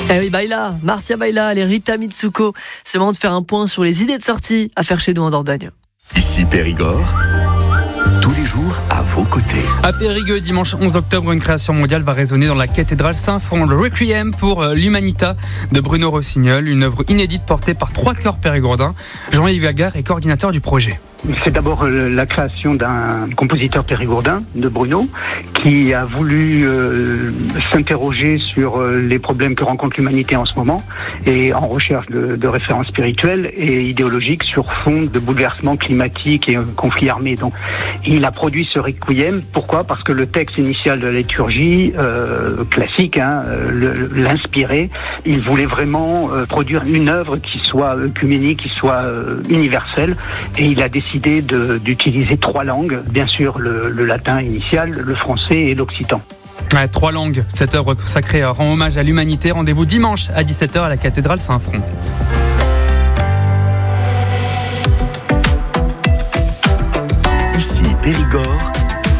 Eh oui, Baila, Marcia Baila, les Rita Mitsuko. C'est le moment de faire un point sur les idées de sortie à faire chez nous en Dordogne. Ici Périgord, tous les jours à vos côtés. À Périgueux, dimanche 11 octobre, une création mondiale va résonner dans la cathédrale Saint-Fond. Le Requiem pour l'Humanita de Bruno Rossignol, une œuvre inédite portée par 3 chœurs périgourdins. Jean-Yves Lagarde est coordinateur du projet. C'est d'abord la création d'un compositeur périgourdin, de Bruno, qui a voulu s'interroger sur les problèmes que rencontre l'humanité en ce moment et en recherche de références spirituelles et idéologiques sur fond de bouleversements climatiques et conflits armés. Donc, il a produit ce requiem. Pourquoi ? Parce que le texte initial de la liturgie classique l'inspirait. Il voulait vraiment produire une œuvre qui soit œcuménique, qui soit universelle, et il a décidé d'utiliser 3 langues, bien sûr le latin initial, le français et l'occitan. 3 langues. Cette œuvre consacrée rend hommage à l'humanité. Rendez-vous dimanche à 17h à la cathédrale Saint-Fond. Ici Périgord,